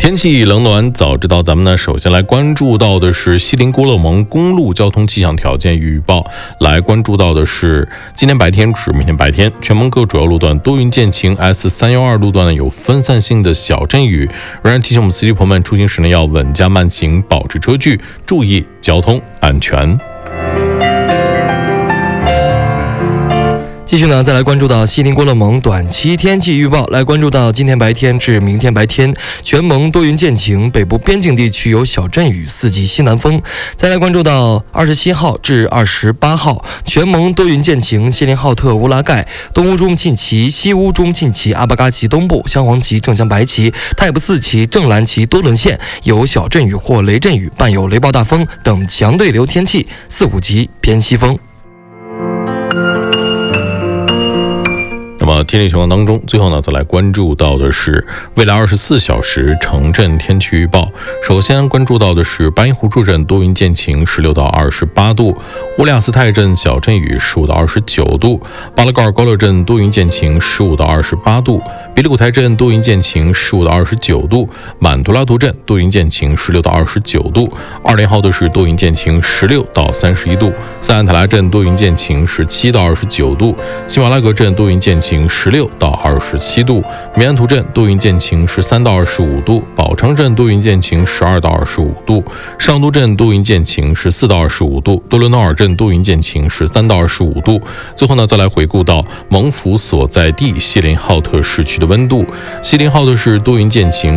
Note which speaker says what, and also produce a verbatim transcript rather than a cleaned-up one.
Speaker 1: 天气冷暖早知道，咱们呢首先来关注到的是锡林郭勒盟公路交通气象条件预报。来关注到的是今天白天至明天白天，全盟各主要路段多云见晴 ，S 三一二路段呢有分散性的小阵雨。仍然提醒我们司机朋友们出行时呢要稳驾慢行，保持车距，注意交通安全。
Speaker 2: 继续呢，再来关注到锡林郭勒盟短期天气预报。来关注到今天白天至明天白天，全盟多云见晴，北部边境地区有小阵雨，四级西南风。再来关注到二十七号至二十八号，全盟多云见晴，锡林浩特、乌拉盖、东乌中沁旗、西乌中沁旗、阿巴嘎旗东部、镶黄旗、正镶白旗、泰布四旗、正蓝旗多伦县有小阵雨或雷阵雨，伴有雷暴大风等强对流天气，四五级偏西风。
Speaker 1: 那么天气情况当中，最后呢，再来关注到的是未来二十四小时城镇天气预报。首先关注到的是巴音湖处镇多云见晴，十六到二十八度；乌里雅斯泰镇小阵雨，十五到二十九度；巴拉高尔高勒镇多云见晴，十五到二十八度；比利古台镇多云见晴，十五到二十九度；满图拉图镇多云见晴，十六到二十九度；二连浩特市多云见晴，十六到三十一度；塞安塔拉镇多云见晴，十七到二十九度；西马拉格镇多云见晴，十六到二十七度；米安图镇多云见晴，十三到二十五度；宝昌镇多云见晴，十二到二十五度；上都镇多云见晴，十四到二十五度；多伦诺尔镇多云见晴，十三到二十五度。最后呢，再来回顾到盟府所在地锡林浩特市区的温度。锡林浩特市多云见晴。